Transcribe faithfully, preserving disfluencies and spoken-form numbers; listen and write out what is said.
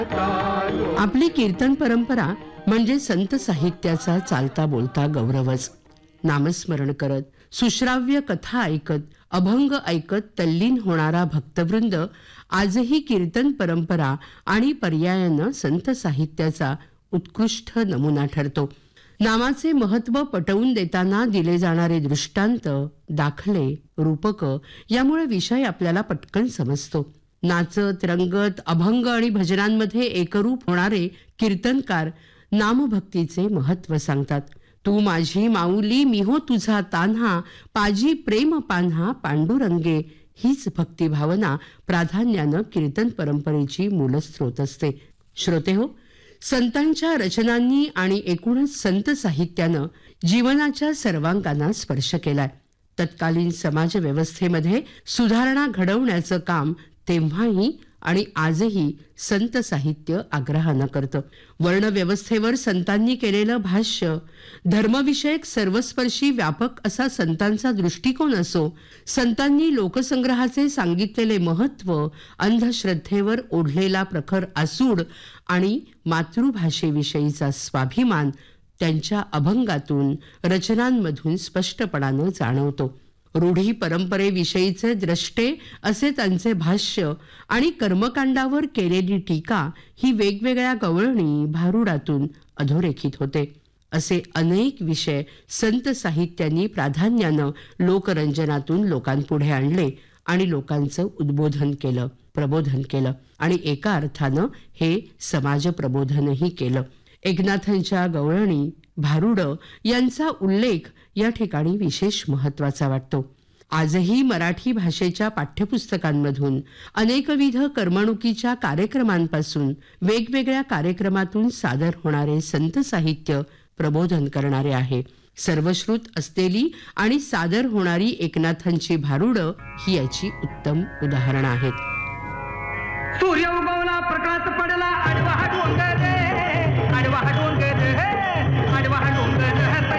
आपली कीर्तन परंपरा म्हणजे संत साहित्याचा चालता बोलता गौरवच. नामस्मरण करत, सुश्राव्य कथा ऐकत, अभंग ऐकत तल्लीन होणारा भक्तवृंद आजही कीर्तन परंपरा आणि पर्यायानं संत साहित्याचा उत्कृष्ट नमुना ठरतो. नामाचे महत्व पटवून देताना दिले जाणारे दृष्टांत, दाखले, रूपक यामुळे विषय आपल्याला पटकन समजतो. नाचत रंगत अभंग आणि भजनांमध्ये एकरूप होणारे कीर्तनकार नामभक्तीचे महत्व सांगतात. तू माझी माऊली मी हो तुझा तान्हा, पाजी प्रेम पान्हा पांडुरंगे हीच भक्ती भावना प्राधान्यानं कीर्तन परंपरेची मूलस्रोत असते. श्रोते हो, संतांच्या रचनांनी आणि एकूणच संत साहित्यानं जीवनाच्या सर्वांगांना स्पर्श केलाय. तत्कालीन समाज व्यवस्थेमध्ये सुधारणा घडवण्याचं काम तेव्हाही आणि आजही संत साहित्य आग्रहानं करतं. वर्णव्यवस्थेवर संतांनी केलेलं भाष्य, धर्मविषयक सर्वस्पर्शी व्यापक असा संतांचा दृष्टिकोन असो, संतांनी लोकसंग्रहाचे सांगितलेले महत्व, अंधश्रद्धेवर ओढलेला प्रखर आसूड आणि मातृभाषेविषयीचा स्वाभिमान त्यांच्या अभंगातून, रचनांमधून स्पष्टपणानं जाणवतो. रूढी परंपरेविषयीचे द्रष्टे असे त्यांचे भाष्य आणि कर्मकांडावर केलेली टीका ही वेगवेगळ्या गवळणी, भारुडातून अधोरेखित होते. असे अनेक विषय संत साहित्यांनी प्राधान्यानं लोकरंजनातून लोकांपुढे आणले आणि लोकांचं उद्बोधन केलं, प्रबोधन केलं आणि एका अर्थानं हे समाज प्रबोधनही केलं. एकनाथांच्या गवळणी, भारुड यांचा उल्लेख या ठिकाणी विशेष महत्वाचा वाटतो. आजही मराठी भाषेच्या पाठ्यपुस्तकांमधून अनेकविध करमणुकीच्या कार्यक्रमांपासून वेगवेगळ्या कार्यक्रमातून सादर होणारे संत साहित्य प्रबोधन करणारे आहे. सर्वश्रुत असलेली आणि सादर होणारी एकनाथांची भारुड ही याची उत्तम उदाहरणं आहेत. सूर्य उगवला, प्रकाश पडला, आडवा डोंगर रे, आडवा डोंगर रे, आडवा डोंगर